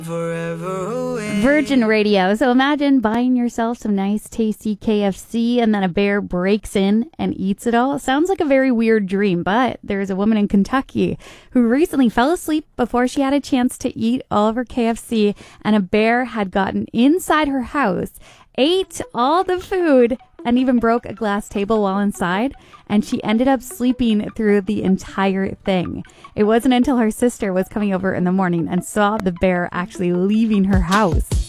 Virgin Radio. So imagine buying yourself some nice, tasty KFC and then a bear breaks in and eats it all. Sounds like a very weird dream, but there's a woman in Kentucky who recently fell asleep before she had a chance to eat all of her KFC, and a bear had gotten inside her house, ate all the food, and even broke a glass table while inside, and she ended up sleeping through the entire thing. It wasn't until her sister was coming over in the morning and saw the bear actually leaving her house